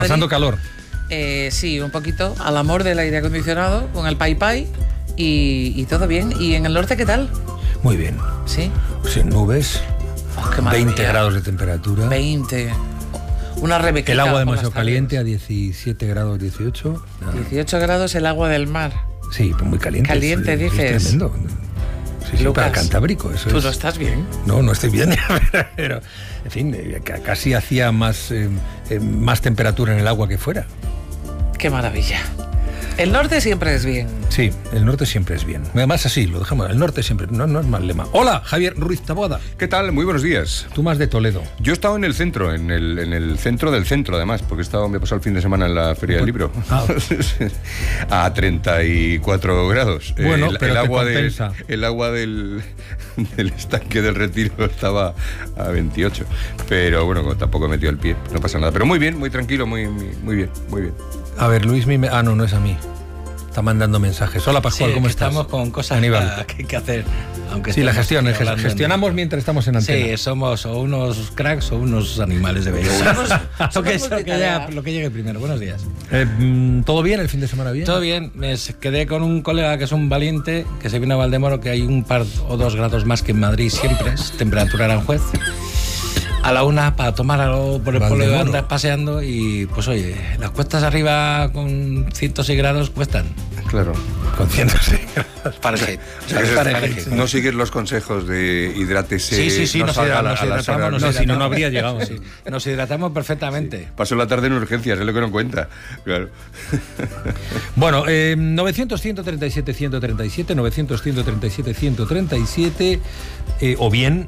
Pasando calor. Sí, un poquito. Al amor del aire acondicionado, con el pai y todo bien. ¿Y en el norte qué tal? Muy bien. ¿Sí? Sin nubes. Oh, qué maravilla. 20 grados de temperatura. 20. Una rebequita. El agua demasiado caliente, a 17 grados, 18. 18 grados el agua del mar. Sí, muy caliente. Caliente, dices. Es tremendo. Sí, Lucas, para el Cantábrico. Eso ¿tú es... no estás bien? No estoy bien. Pero, en fin, casi hacía más temperatura en el agua que fuera. Qué maravilla. El norte siempre es bien. Sí, el norte siempre es bien. Además así, lo dejamos. El norte siempre, no es mal lema. Hola, Javier Ruiz Taboada. ¿Qué tal? Muy buenos días. Tú más de Toledo. Yo he estado en el centro, en el centro del centro, además, porque me he pasado el fin de semana en la Feria del Libro. A 34 grados. Bueno, pero el agua del estanque del Retiro estaba a 28. Pero bueno, tampoco he metido el pie, no pasa nada. Pero muy bien, muy tranquilo, muy bien, muy bien. A ver, Luis, no es a mí. Está mandando mensajes. Hola, Pascual, sí, ¿cómo estás? Estamos con cosas Aníbal. que hay que hacer. Aunque sí, la gestión. Gestionamos mientras estamos en antena. Sí, somos o unos cracks o unos animales de belleza. lo que llegue primero. Buenos días. ¿Todo bien? ¿El fin de semana bien? Todo bien. Me quedé con un colega que es un valiente, que se vino a Valdemoro, que hay un par o 2 grados más que en Madrid siempre. Es temperatura Aranjuez. A la una para tomar algo por el pueblo de andas paseando y pues oye, las cuestas arriba con 106 grados cuestan. Claro. Con 106 grados. Fahrenheit. No sigues los consejos de hidrátese. Sí, nos hidratamos. Si no habría llegado. Sí. Nos hidratamos perfectamente. Sí. Pasó la tarde en urgencias, es lo que no cuenta. Claro. Bueno, 900-137-137, 900-137-137, o bien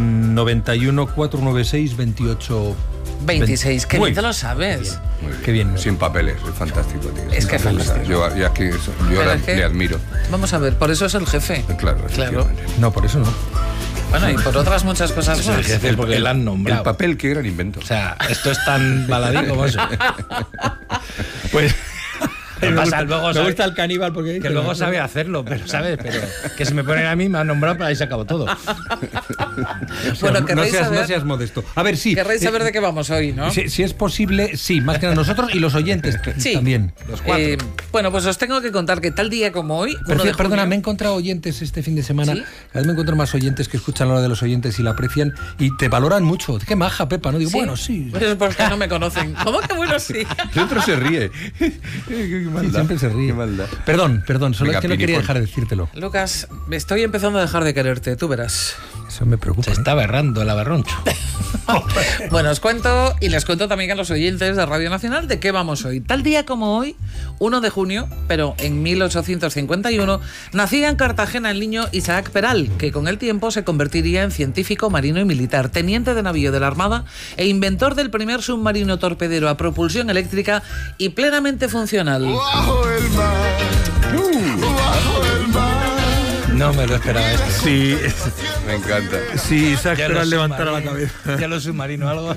91-496-28... Qué bien te lo sabes. Muy bien. Qué bien, ¿no? Sin papeles, es fantástico, tío. Es que es fantástico. Yo le admiro. Vamos a ver, por eso es el jefe. Claro. No, por eso no. Bueno, y por otras muchas cosas más. Es el jefe porque le han nombrado. El papel, qué gran invento. O sea, esto es tan baladí como eso. Pues... Me gusta el caníbal porque... Que luego sabe hacerlo, pero ¿sabes? Pero que si me ponen a mí me han nombrado, pero ahí se acabó todo. Bueno, no seas modesto. A ver, sí. Querréis saber de qué vamos hoy, ¿no? Si es posible, sí, más que nada nosotros y los oyentes también. Los 4. Bueno, pues os tengo que contar que tal día como hoy... Perdona, me he encontrado oyentes este fin de semana. ¿Sí? Cada vez me encuentro más oyentes que escuchan la hora de los oyentes y la aprecian y te valoran mucho. Qué maja, Pepa, ¿no? Digo, ¿sí? Bueno, sí. Pues es porque no me conocen. ¿Cómo que bueno, sí? El otro se ríe. Sí, siempre se ríe. Perdón, solo es que no quería dejar de decírtelo. Lucas, estoy empezando a dejar de quererte, tú verás. Eso me preocupa. Se está berrando el aberroncho. Bueno, os cuento y les cuento también a los oyentes de Radio Nacional de qué vamos hoy. Tal día como hoy, 1 de junio, pero en 1851, nacía en Cartagena el niño Isaac Peral, que con el tiempo se convertiría en científico marino y militar, teniente de navío de la Armada e inventor del primer submarino torpedero a propulsión eléctrica y plenamente funcional. Bajo el mar, bajo el mar. No me lo esperaba esto. Sí, me encanta. Sí, Isaac Peral levantara la cabeza. Ya lo submarino algo.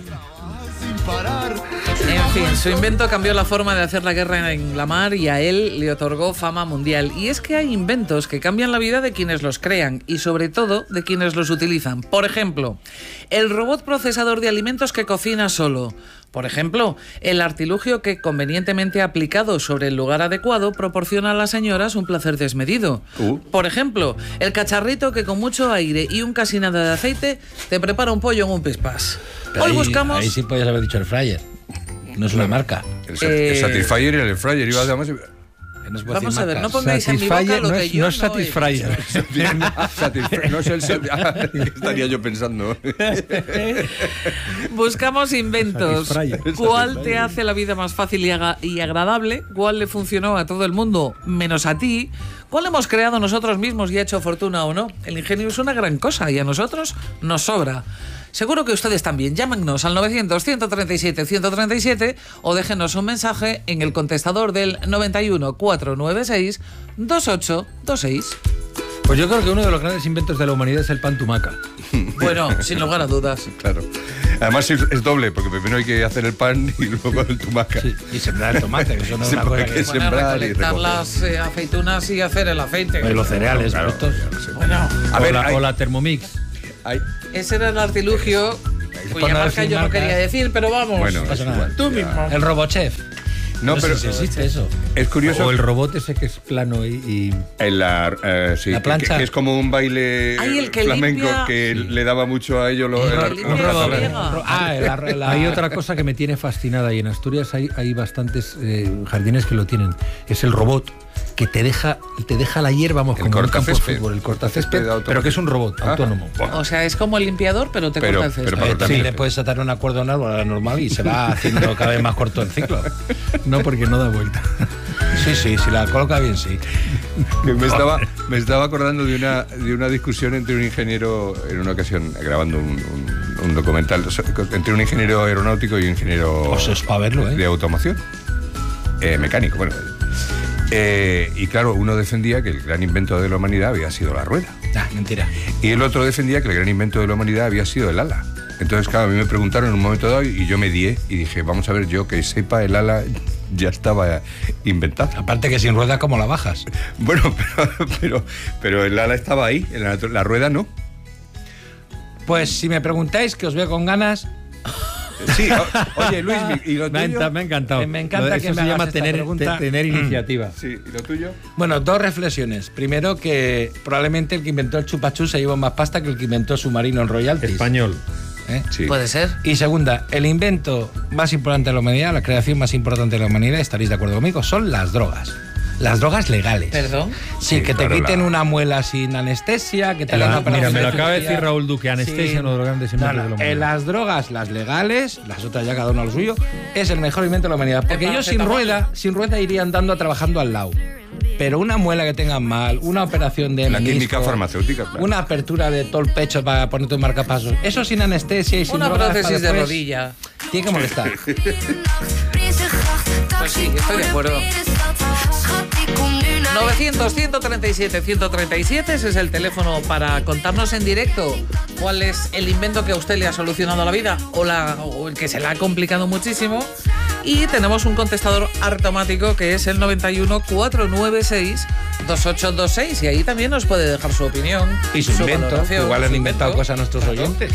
En fin, su invento cambió la forma de hacer la guerra en la mar y a él le otorgó fama mundial. Y es que hay inventos que cambian la vida de quienes los crean y sobre todo de quienes los utilizan. Por ejemplo, el robot procesador de alimentos que cocina solo. Por ejemplo, el artilugio que convenientemente aplicado sobre el lugar adecuado proporciona a las señoras un placer desmedido. Por ejemplo, el cacharrito que con mucho aire y un casi nada de aceite te prepara un pollo en un pispás. Hoy buscamos... Ahí sí podías haber dicho el fryer. No es una marca. El Satisfyer y el Fryer iba además... Vamos a ver, no pongáis en mi boca lo que yo no es Satisfyer. No es el... estaría yo pensando. Buscamos inventos. ¿Cuál te hace la vida más fácil y agradable? ¿Cuál le funcionó a todo el mundo menos a ti? ¿Cuál hemos creado nosotros mismos y ha hecho fortuna o no? El ingenio es una gran cosa y a nosotros nos sobra. Seguro que ustedes también. Llámenos al 900-137-137 o déjenos un mensaje en el contestador del 91-496-2826. Pues yo creo que uno de los grandes inventos de la humanidad es el pan tumaca. Bueno, sin lugar a dudas. Claro. Además es doble, porque primero hay que hacer el pan y luego el tumaca. Sí, y sembrar el tomate, que eso no es una cosa que... recolectar las aceitunas y hacer el aceite. Y los cereales, claro. Bueno. A ver, o la Thermomix. Ese era el artilugio Cuya marca yo no quería decir, pero vamos. Bueno, pasa es nada. igual. Tú mismo. El Robochef. No, pero sé si existe eso. es curioso. O el robot ese que es plano y Sí, La plancha. que es como un baile Ay, el que flamenco limpia. que le daba mucho a ellos los limpia la friega. Hay otra cosa que me tiene fascinada y en Asturias hay bastantes jardines que lo tienen. Es el robot que te deja la hierba, vamos, El como en un campo de cortacésped. fútbol, el cortacésped, Césped automático. pero que es un robot autónomo. O sea, es como el limpiador, pero te corta el césped. para cortar Sí, el le césped. puedes atar una cuerda a un árbol a la normal y se va haciendo cada vez más corto el ciclo. No, porque no da vuelta. Sí, si la coloca bien, sí. Que me estaba acordando de una discusión entre un ingeniero, en una ocasión, grabando un documental, entre un ingeniero aeronáutico y un ingeniero Pues es para verlo, de automoción, mecánico, bueno. Y claro, uno defendía que el gran invento de la humanidad había sido la rueda. Ah, mentira. Y el otro defendía que el gran invento de la humanidad había sido el ala. Entonces, claro, a mí me preguntaron en un momento dado y yo me dié y dije, vamos a ver, yo que sepa, el ala ya estaba inventado. Aparte que sin rueda, ¿cómo la bajas? Bueno, pero el ala estaba ahí, la rueda no. Pues si me preguntáis, que os veo con ganas, Sí, oye, Luis, ¿y lo tuyo? Me ha encantado. Me encanta Eso que me se hagas llama esta pregunta. tener iniciativa. Sí, ¿y lo tuyo? Bueno, dos reflexiones. Primero, que probablemente el que inventó el chupachú se llevó más pasta que el que inventó el submarino en royalties. Español. ¿Eh? Sí. Puede ser. Y segunda, el invento más importante de la humanidad, la creación más importante de la humanidad, estaréis de acuerdo conmigo, son las drogas. Las drogas legales. Perdón. Sí, que claro, te quiten una muela sin anestesia, que te hagan una Mira, operación me lo de acaba de cirugía. decir Raúl Duque, anestesia, uno de los grandes inventos de la humanidad. Las drogas, las legales, las otras ya cada uno a lo suyo, es el mejor invento de la humanidad. Porque El ellos sin paracetamol. rueda irían dando trabajando al lado. Pero una muela que tengan mal, una operación de La menisco, química farmacéutica, claro. una apertura de todo el pecho para ponerte un marcapasos, eso sin anestesia y sin Una drogas prótesis para de después, rodilla. tiene que molestar. Pues sí, estoy de acuerdo. 900-137-137, ese es el teléfono para contarnos en directo cuál es el invento que a usted le ha solucionado la vida o el que se le ha complicado muchísimo. Y tenemos un contestador automático que es el 91-496-2826 y ahí también nos puede dejar su opinión. Y su invento, valoración, igual han su inventado invento. cosas nuestros Claro. oyentes.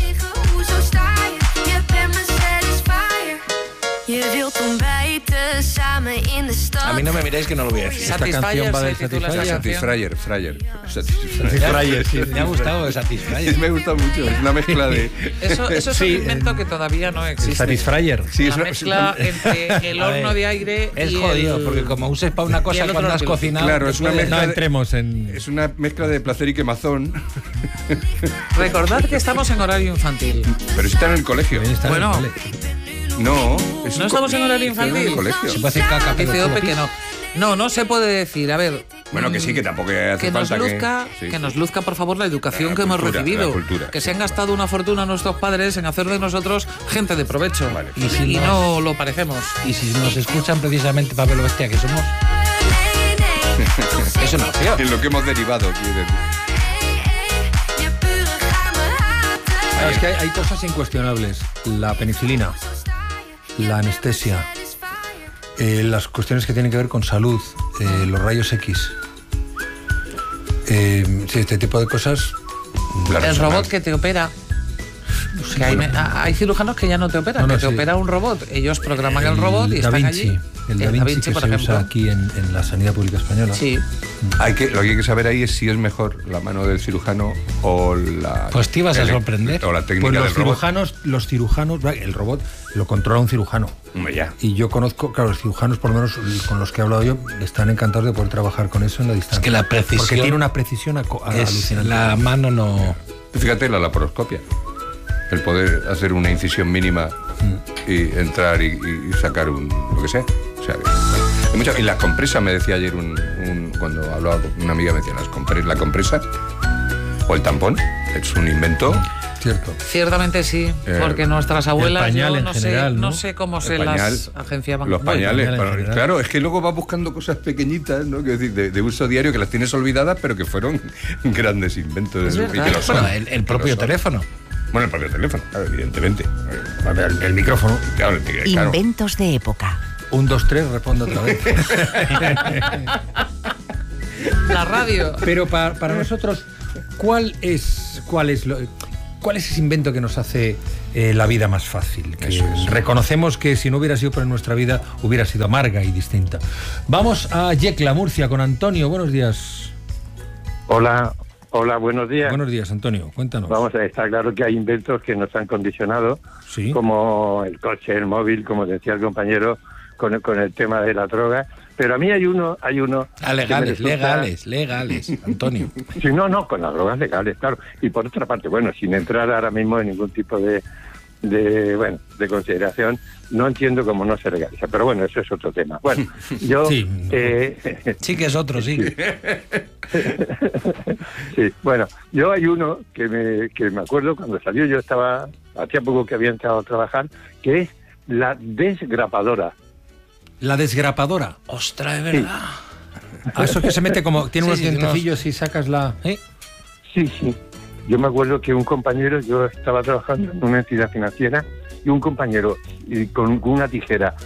A mí no me miréis que no lo voy a decir. Esta canción va del se titula esa Satisfyer. canción. Satisfyer. Me ha gustado el Satisfyer. Me gusta mucho, es una mezcla de... Eso es Sí, un invento que todavía no existe. Satisfyer. Sí, La mezcla entre el A horno ver, de aire Es y jodido, el... porque como uses para una y cosa el otro cuando has no. cocinado... Claro, te es una puede- mezcla No de- entremos en... Es una mezcla de placer y quemazón, Recordad que estamos en horario infantil. pero si está en el colegio. Bueno. No, ¿No estamos en horario está en el infantil? colegio. Se puede hacer caca, pero Dice tú lo Ope que pisas. no. No se puede decir. A ver. Bueno, que sí, que tampoco hace que nos falta luzca, sí, que sí. nos luzca, por favor, la educación La que hemos cultura, recibido. la cultura, que sí, se han gastado una fortuna nuestros padres en hacer de nosotros gente de provecho. Vale. Y si Y no- no lo parecemos. Y si nos escuchan precisamente para ver lo bestia que somos, es una opción. En lo que hemos derivado, quiero decir. Claro, es que hay cosas incuestionables. La penicilina, la anestesia, las cuestiones que tienen que ver con salud, los rayos X. Sí, este tipo de cosas. La El resonancia. robot que te opera. Que hay cirujanos que ya no te operan, No, que te sí. opera un robot. Ellos programan el robot y Da están Vinci, allí. el Da Vinci que por se ejemplo. usa aquí en la sanidad pública española. Sí. Lo que hay que saber ahí es si es mejor la mano del cirujano o la... Pues te ibas a sorprender. O la técnica Pues del robot. los cirujanos, el robot lo controla un cirujano. Hombre, ya. Y yo conozco, claro, los cirujanos, por lo menos con los que he hablado yo, están encantados de poder trabajar con eso en la distancia. Es que la precisión Porque tiene una precisión Es alucinante. la mano no... Fíjate la laparoscopia. El poder hacer una incisión mínima y entrar y sacar lo que sea. O sea, hay mucha- y las compresas, me decía ayer cuando hablaba con una amiga, me decía, la compresa o el tampón es un invento. Cierto. Ciertamente sí, porque nuestras abuelas pañal yo en no general, sé, ¿no? no sé cómo El se pañal, las agenciaban. Los Bueno, pañales, pañal en general. claro, es que luego vas buscando cosas pequeñitas, ¿no? Quiero decir, de uso diario que las tienes olvidadas, pero que fueron grandes inventos. Es y verdad. que lo son. Bueno, el propio Que lo son. teléfono. Bueno, el propio teléfono, claro, evidentemente. El micrófono. Claro, claro. Inventos de época. 1, 2, 3, responde otra vez. La radio. Pero para nosotros, ¿cuál es lo ¿Cuál es ese invento que nos hace la vida más fácil? Que reconocemos que si no hubiera sido por nuestra vida, hubiera sido amarga y distinta. Vamos a Yecla, Murcia, con Antonio. Buenos días. Hola, buenos días. Buenos días, Antonio. Cuéntanos. Vamos a ver, está claro que hay inventos que nos han condicionado, Sí. como el coche, el móvil, como decía el compañero, con el tema de la droga. Pero a mí hay uno Legales, que me resulta- legales, Antonio. Sí, no, con las drogas legales, claro. Y por otra parte, bueno, sin entrar ahora mismo en ningún tipo de consideración, no entiendo cómo no se legaliza. Pero bueno, eso es otro tema. Bueno, yo... Sí. Sí que es otro, sí. Sí, bueno, yo hay uno que me acuerdo cuando salió, hacía poco que había entrado a trabajar, que es la desgrapadora. La desgrapadora. Ostras, es verdad. Eso es que se mete como... Tiene Sí, unos sí, dientecillos y sacas la... Sí. Yo me acuerdo que un compañero, yo estaba trabajando en una entidad financiera, y un compañero con una tijera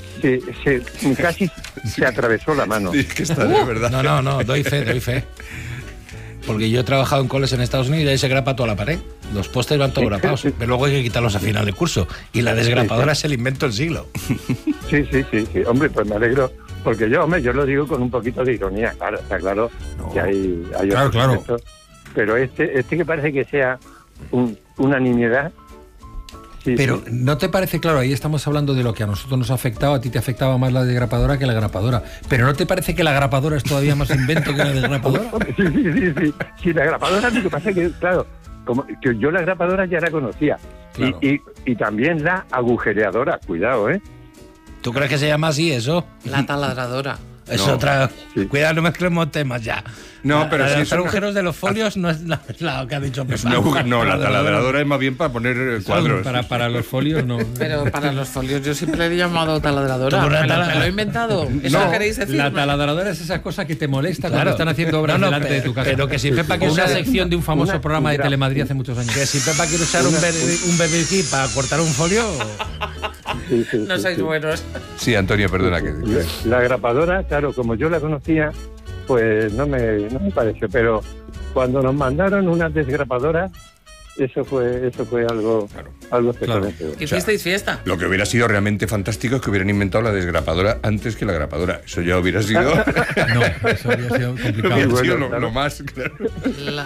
casi se atravesó la mano. Sí, que está de verdad. No, doy fe. Porque yo he trabajado en coles en Estados Unidos y ahí se grapa toda la pared. Los postes van todos grapados, pero luego hay que quitarlos a final de curso. Y la desgrapadora es el invento del siglo. Sí. Hombre, pues me alegro. Porque yo lo digo con un poquito de ironía. Claro, está claro que hay Claro, otros claro. inventos. Pero este que parece que sea una nimiedad. Sí, Pero sí. ¿no te parece claro? Ahí estamos hablando de lo que a nosotros nos ha afectado. A ti te afectaba más la desgrapadora que la grapadora. Pero ¿no te parece que la grapadora es todavía más invento que la desgrapadora? Sí. Sí, la grapadora, lo que pasa es que, claro, como que yo la grapadora ya la conocía. Claro. Y también la agujereadora, cuidado, ¿eh? ¿Tú crees que se llama así eso? La taladradora. Es No. otra... Sí. Cuidado, no mezclemos temas ya. No, pero sí los es una- agujeros de los folios no es la que ha dicho Es Pepa. no, la taladradora es más bien para poner cuadros. Para los folios no. Pero para los folios yo siempre le he llamado taladradora. Tú una ¿Me tala- lo he inventado? ¿Eso No, queréis decir? la taladradora es esa cosa que te molesta Claro. cuando están haciendo obras No, delante de tu casa. pero que si Pepa O quiere una usar- sección de un famoso programa de Telemadrid hace muchos años. Que si Pepa quiere usar un BB para cortar un folio... Sí, No sois buenos. Sí, Antonio, perdona que... La grapadora, claro, como yo la conocía, pues no me pareció. Pero cuando nos mandaron unas desgrapadoras, eso fue algo especialmente bueno. ¿Hicisteis fiesta? Lo que hubiera sido realmente fantástico es que hubieran inventado la desgrapadora antes que la grapadora. Eso ya hubiera sido... No, eso habría sido complicado. hubiera sido bueno, claro. lo más... Claro. La-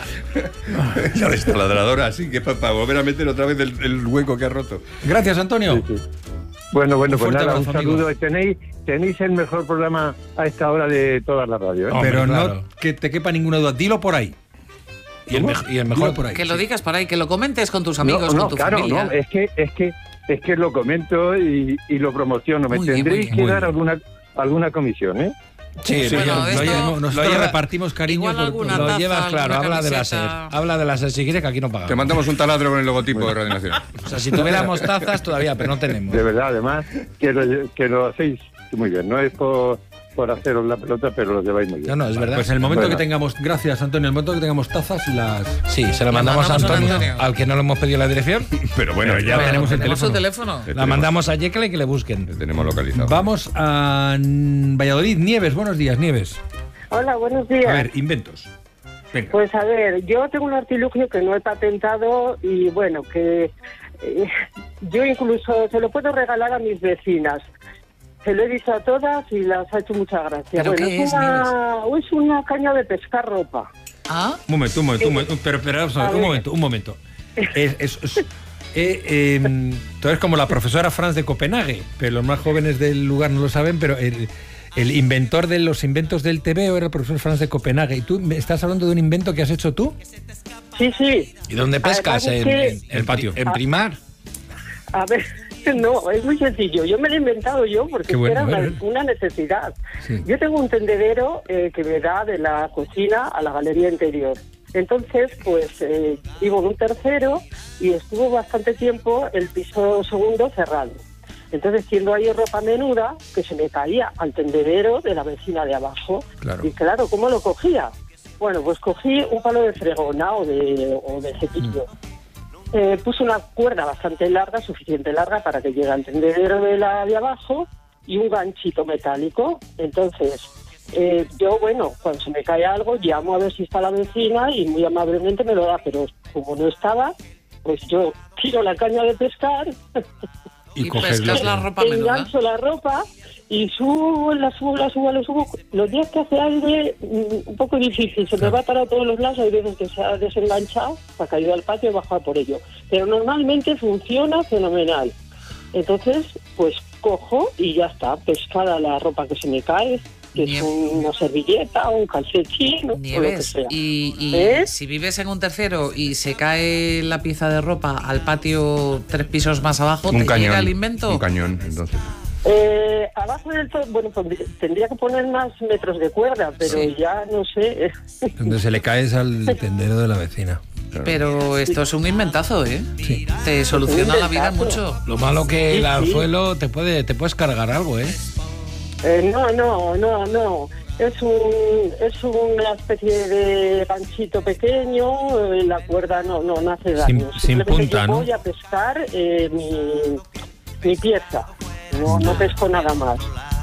La destaladradora, así que para volver a meter otra vez el hueco que ha roto. Gracias, Antonio. Sí. Bueno, pues fuerte nada, abrazo, un saludo. amigo. Tenéis el mejor programa a esta hora de toda la radio, ¿eh? Hombre, Pero claro. no que te quepa ninguna duda. Dilo por ahí. Y el Dilo mejor... por ahí. que lo digas por ahí, que lo comentes con tus amigos, no, con tu claro, familia. no, es que lo comento y lo promociono. Me Muy bien, tendréis muy que bien. dar alguna comisión, ¿eh? Sí, Bueno, lo esto- lleva- Nosotros lo lleva- repartimos cariño Igual por alguna todo. Lo taza, llevas claro, alguna habla de la camiseta. SER. Habla de la SER si quieres, que aquí no Te pagamos. mandamos un taladro con el logotipo de Radio Nacional. O sea, si tuviéramos tazas todavía, pero no tenemos. De verdad, además, que lo hacéis muy bien. No es por haceros la pelota, pero lo lleváis muy bien. No, es verdad. Pues en el momento Bueno. que tengamos, gracias Antonio, en el momento que tengamos tazas, las... Sí, se la Le mandamos a mandamos a Antonio, Antonio. al que no le hemos pedido la dirección. Pero bueno, ya tenemos el su teléfono. teléfono. Le La mandamos a Yecla y que le busquen. tenemos localizado. Vamos a Valladolid. Nieves, buenos días, Nieves. Hola, buenos días. A ver, inventos. Venga. Pues a ver, yo tengo un artilugio que no he patentado y bueno, que yo incluso se lo puedo regalar a mis vecinas. Se lo he dicho a todas y las ha hecho mucha gracia. ¿Pero Bueno, qué es, es una caña de pescar ropa. ¿Ah? Un momento. Pero vamos a ver, un momento. Tú eres como la profesora Franz de Copenhague, pero los más jóvenes del lugar no lo saben, pero el inventor de los inventos del TVO era el profesor Franz de Copenhague. ¿Y tú me estás hablando de un invento que has hecho tú? Sí, sí. ¿Y dónde pescas? Además es el patio. En Primar. A ver, no, es muy sencillo. Yo me lo he inventado yo porque Qué bueno, era a ver. una necesidad. Sí. Yo tengo un tendedero que me da de la cocina a la galería interior. Entonces, pues vivo en un tercero y estuvo bastante tiempo el piso segundo cerrado. Entonces, siendo ahí ropa menuda, que se me caía al tendedero de la vecina de abajo. Claro. Y claro, ¿cómo lo cogía? Bueno, pues cogí un palo de fregona o de cepillo. Puse una cuerda bastante larga, suficiente larga para que llegue al tendedero de la de abajo y un ganchito metálico. Entonces, yo, bueno, cuando se me cae algo, llamo a ver si está la vecina y muy amablemente me lo da, pero como no estaba, pues yo tiro la caña de pescar Y coges pescas la ropa menuda. engancho la ropa y subo. Los días que hace aire, un poco difícil, se me va para todos los lados, hay veces que se ha desenganchado, se ha caído al patio y bajar por ello. Pero normalmente funciona fenomenal. Entonces, pues cojo y ya está, pescada la ropa que se me cae, que es una servilleta, un calcetín, o lo que Nieves, sea. y ¿Eh? si vives en un tercero y se cae la pieza de ropa al patio 3 pisos más abajo, ¿te llega el invento? Un cañón, entonces. Abajo del todo, bueno, tendría que poner más metros de cuerda, pero Sí. ya no sé. Donde se le caes al tendero de la vecina. Pero esto es un inventazo, ¿eh? Sí. Te soluciona Un la vida inventazo. mucho. Lo malo que Sí, el sí. anzuelo te puedes cargar algo, ¿eh? No. Es una especie de ganchito pequeño, la cuerda no hace daño. Sin Simplemente punta, yo ¿no? voy a pescar mi pieza, no pesco nada más.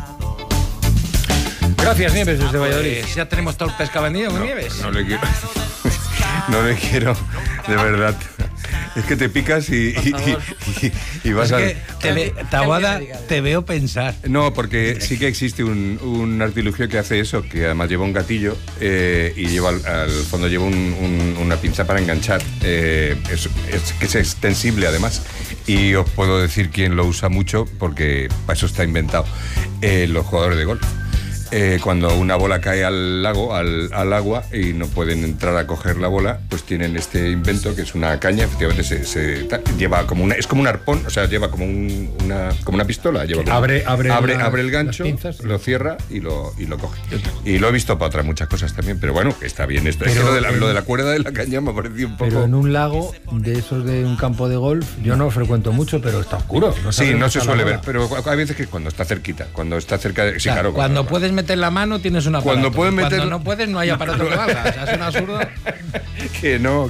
Gracias, Nieves, desde Valladolid. Pues ya tenemos todo el pescado vendido, ¿no, Nieves? No le quiero. No le quiero, de verdad. Es que te picas y vas Es a... que, Taboada, te veo pensar. No, porque sí que existe un artilugio que hace eso, que además lleva un gatillo y lleva al fondo lleva una pinza para enganchar. Que es extensible además. Y os puedo decir quién lo usa mucho, porque para eso está inventado. Los jugadores de golf. Cuando una bola cae al lago, al agua, y no pueden entrar a coger la bola, pues tienen este invento que es una caña, efectivamente lleva como es como un arpón, o sea, lleva como una pistola, lleva como, Abre el gancho, las pinzas. lo cierra y lo coge. Y lo he visto para otras muchas cosas también, pero bueno, que está bien esto. Es que Pero, lo de la cuerda de la caña me ha parecido un poco... Pero en un lago de esos de un campo de golf, yo no frecuento mucho, pero está oscuro. Sí, sabes no dónde se está la suele ver, bola. pero hay veces que cuando está cerquita, de... Sí, Claro, cuando puedes meter la mano tienes un aparato. Cuando puedes meter- Cuando no puedes no hay aparato que valga. O sea, es un absurdo. Que no.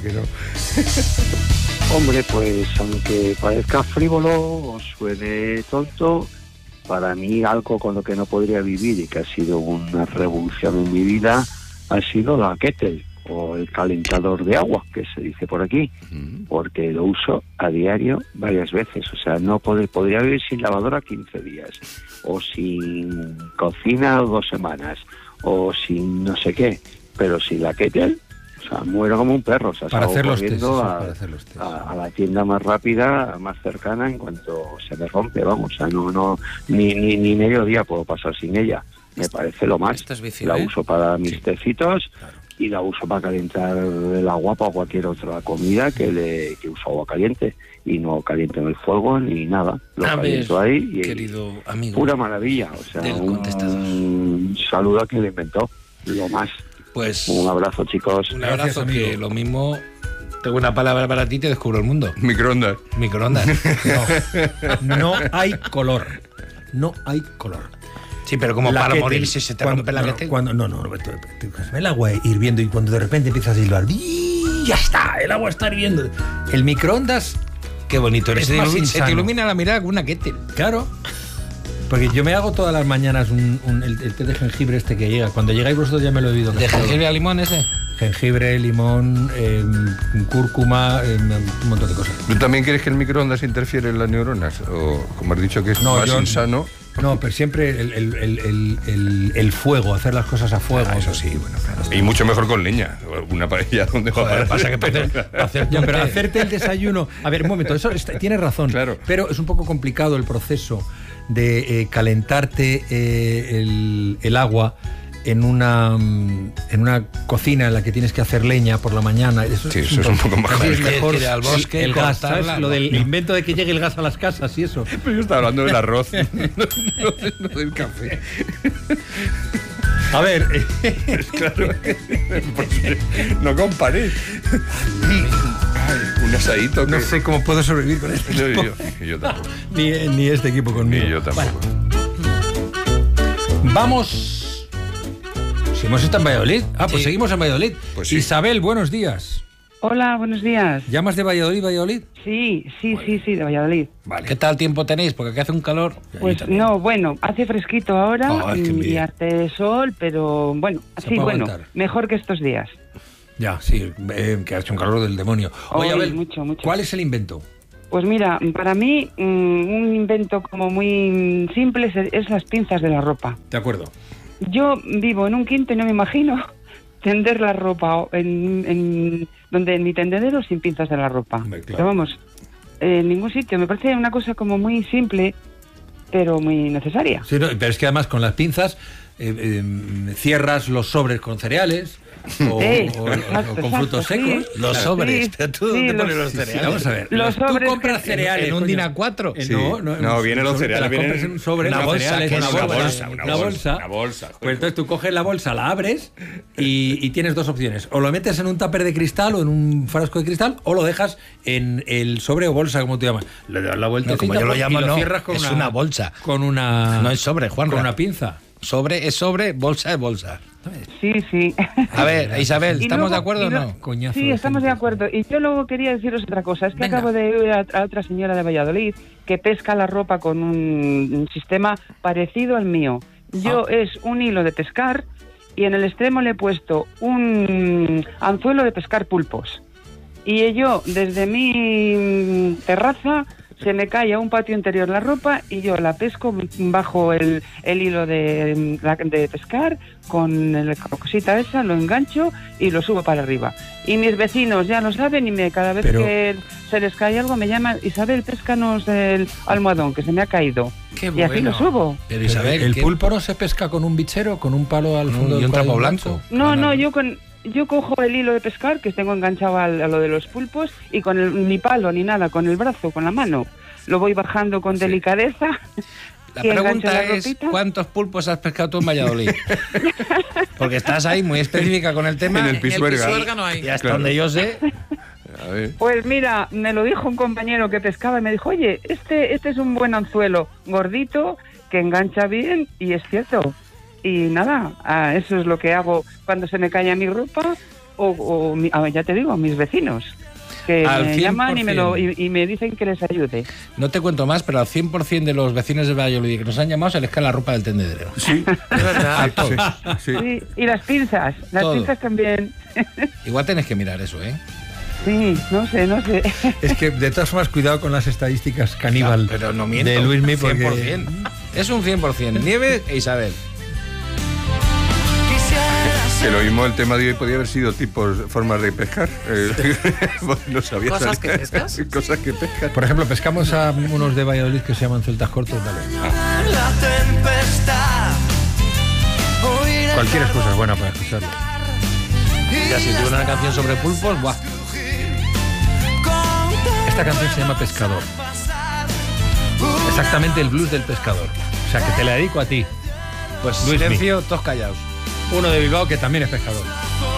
Hombre, pues aunque parezca frívolo o suene tonto, para mí algo con lo que no podría vivir y que ha sido una revolución en mi vida ha sido la kettle o el calentador de agua, que se dice por aquí, porque lo uso a diario varias veces. O sea, no podría vivir sin lavadora 15 días, o sin cocina 2 semanas, o sin no sé qué, pero sin la kettle, o sea, muero como un perro. O sea, Para salgo hacer los corriendo test, a, para hacer los test. a la tienda más rápida, más cercana, en cuanto se me rompe, vamos. O sea, ni medio día puedo pasar sin ella. Me parece lo más. Esto es vicio, La ¿eh? uso para mis tecitos y la uso para calentar el agua para cualquier otra comida que uso agua caliente y no caliento en el fuego ni nada. Lo A ver, caliento ahí y querido amigo. pura maravilla. O sea, del contestador. un saludo a quien lo inventó. Lo más. Pues Un abrazo, chicos. un Gracias, abrazo, amigo. que lo mismo... Tengo una palabra para ti y te descubro el mundo. Microondas. Microondas. No hay color. No hay color. Sí, pero como La para kettle, morirse se te rompe la kettle. No, Roberto, el agua hirviendo y cuando de repente empiezas a silbar, ¡y! Ya está, el agua está hirviendo. El microondas, Qué bonito eres. Es más Se te insano. ilumina la mirada con una kettle. claro, porque yo me hago todas las mañanas el té de jengibre este que llega. Cuando llegáis vosotros ya me lo he oído. ¿De jengibre a limón ese? Jengibre, limón, cúrcuma, un montón de cosas. ¿Tú también crees que el microondas interfiere en las neuronas? O, como has dicho, que es más insano. No, pero siempre el fuego, hacer las cosas a fuego. Eso sí, bueno, claro. Y mucho mejor con leña. Una paella donde va a Joder, parar. pasa que para hacer Ya, pero hacerte el desayuno... A ver, un momento, tienes razón. Claro. Pero es un poco complicado el proceso de calentarte el agua en una cocina en la que tienes que hacer leña por la mañana. Eso Sí, eso es un poco más casi es complicado. mejor Ir al bosque, el gas, cortarla, ¿sabes? Lo ¿no? del invento de que llegue el gas a las casas y eso. Pero yo estaba hablando del arroz, no del café. A ver, Claro. Pues, no comparé. Ay, un asadito. no sé cómo puedo sobrevivir con esto. Yo tampoco. Ni este equipo conmigo. Ni yo tampoco. Vamos. ¿Seguimos en Valladolid? Pues Sí. seguimos en Valladolid. Pues sí. Isabel, buenos días. Hola, buenos días. ¿Llamas de Valladolid? Sí, de Valladolid. Vale. ¿Qué tal tiempo tenéis? Porque aquí hace un calor. Pues no, bueno, hace fresquito ahora Ay, qué y envidia. hace sol, pero bueno, Se sí, puede bueno, aguantar. mejor que estos días. Ya, sí, que ha hecho un calor del demonio. Oye, Hoy, Abel, mucho. ¿cuál es el invento? Pues mira, para mí un invento como muy simple es las pinzas de la ropa. De acuerdo. Yo vivo en un quinto y no me imagino tender la ropa en mi tendedero sin pinzas de la ropa. Hombre, claro. Pero vamos, en ningún sitio. Me parece una cosa como muy simple, pero muy necesaria. Sí, no, pero es que además con las pinzas cierras los sobres con cereales o con frutos secos. Los sobres. Sí, Pero tú, sí, ¿dónde pones los- los cereales? Vamos a ver. Los tú sobres compras que- cereales en un coño. DIN A4. Sí. No, vienen los te la cereales, compras vienen en un sobre, una los bolsa, cereales, que es una una bolsa. Una bolsa, joder. Pues entonces tú coges la bolsa, la abres y tienes dos opciones. O lo metes en un tupper de cristal o en un frasco de cristal o lo dejas en el sobre o bolsa, como tú llamas. Le das la vuelta No, como yo lo llamo, no. cierras con Es una bolsa. Con una... No es sobre, Juan. Con una pinza. Sobre es sobre, bolsa es bolsa. Sí. A ver, Isabel, Y ¿estamos luego- de acuerdo o y no? luego- Coñazo Sí, de estamos de gente. acuerdo. Y yo luego quería deciros otra cosa. Es que Venga. acabo de ir a otra señora de Valladolid que pesca la ropa con un sistema parecido al mío. Yo es un hilo de pescar y en el extremo le he puesto un anzuelo de pescar pulpos. Y yo, desde mi terraza, se me cae a un patio interior la ropa y yo la pesco bajo el hilo de pescar con la cosita esa, lo engancho y lo subo para arriba. Y mis vecinos ya lo saben y cada vez Pero- que se les cae algo me llaman: Isabel, péscanos el almohadón que se me ha caído. Qué Y así bueno. lo subo. Pero Pero Isabel, el ¿qué? pulpo no se pesca con un bichero, con un palo al fondo y del un trapo cual- blanco. No, yo cojo el hilo de pescar que tengo enganchado a lo de los pulpos y con ni palo ni nada, con el brazo, con la mano. Lo voy bajando con delicadeza. La y engancho pregunta la es, ropita. ¿cuántos pulpos has pescado tú en Valladolid? Porque estás ahí muy específica con el tema. En el En el Pisuerga. Pisuerga no hay. Y hasta Claro. donde yo sé, A ver. Pues mira, me lo dijo un compañero que pescaba y me dijo: oye, este es un buen anzuelo gordito que engancha bien, y es cierto. Y nada, eso es lo que hago cuando se me cae mi ropa ya te digo, mis vecinos, que Al me llaman 100%. y me dicen que les ayude. no te cuento más, pero al 100% de los vecinos de Valladolid que nos han llamado se les cae la ropa del tendedero. Sí, Es verdad. sí. Sí, y las pinzas Todo. también. Igual tenés que mirar eso, ¿eh? Sí, no sé. Es que de todas formas, cuidado con las estadísticas caníbal Pero no miento. de Luismi, porque 100%. Es un 100%. Nieves e Isabel. Que lo mismo el tema de hoy podía haber sido tipos, formas de pescar. No sabía ¿Cosas salir. que pescas? Cosas que pescas. por ejemplo, pescamos a unos de Valladolid que se llaman celtas cortos, vale. La tempestad. Oír el Cualquier excusa es buena para escucharlo. Ya si tuve una canción sobre pulpos, ¡buah! Esta canción se llama Pescador. Exactamente el blues del pescador. O sea, que te la dedico a ti. Pues Luismi. silencio, todos callados. Uno de Bilbao que también es pescador.